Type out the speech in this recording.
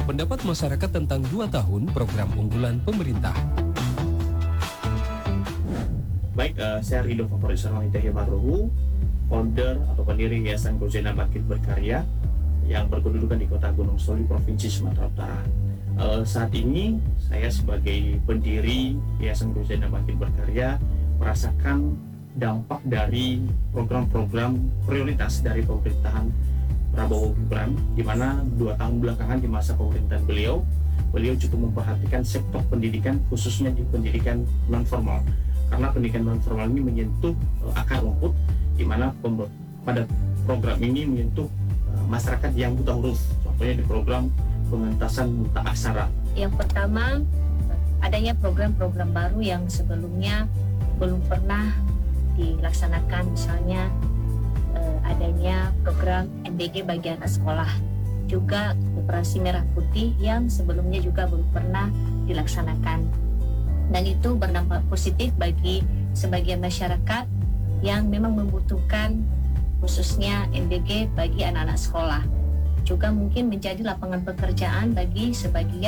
Pendapat masyarakat tentang 2 tahun program unggulan pemerintah. Baik, saya Rido Favorit Sarwanita Hebarohu, founder atau pendiri Yayasan Gojena Bangkit Berkarya yang berkedudukan di Kota Gunung Soli, Provinsi Sumatera Utara. Saat ini saya sebagai pendiri Yayasan Gojena Bangkit Berkarya merasakan dampak dari program-program prioritas dari pemerintahan Prabowo Gibran, di mana 2 tahun belakangan di masa pemerintahan beliau cukup memperhatikan sektor pendidikan, khususnya di pendidikan non formal. Karena pendidikan non formal ini menyentuh akar rumput, di mana pada program ini menyentuh masyarakat yang buta huruf. Contohnya di program pengentasan buta aksara. Yang pertama, adanya program-program baru yang sebelumnya belum pernah dilaksanakan, misalnya adanya program MBG bagi anak sekolah, juga operasi merah putih yang sebelumnya juga belum pernah dilaksanakan. Dan itu berdampak positif bagi sebagian masyarakat yang memang membutuhkan khususnya MBG bagi anak-anak sekolah. Juga mungkin menjadi lapangan pekerjaan bagi sebagian